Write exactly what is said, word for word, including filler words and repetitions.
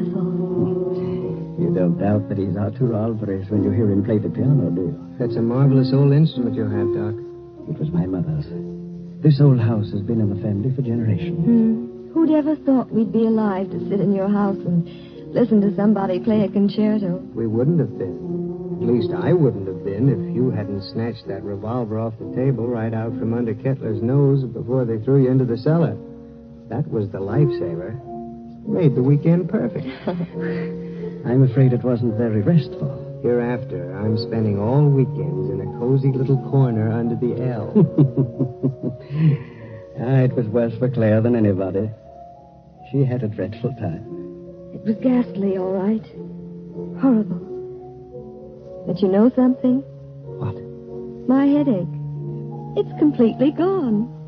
wonderful. You don't doubt that he's Arturo Alvarez when you hear him play the piano, do you? That's a marvelous old instrument you have, Doc. It was my mother's. This old house has been in the family for generations. Hmm. Who'd ever thought we'd be alive to sit in your house and listen to somebody play a concerto? We wouldn't have been. At least I wouldn't have been if you hadn't snatched that revolver off the table right out from under Kettler's nose before they threw you into the cellar. That was the lifesaver. Made the weekend perfect. I'm afraid it wasn't very restful. Hereafter, I'm spending all weekends in a cozy little corner under the L. Ah, it was worse for Claire than anybody. She had a dreadful time. It was ghastly, all right. Horrible. But you know something? What? My headache. It's completely gone.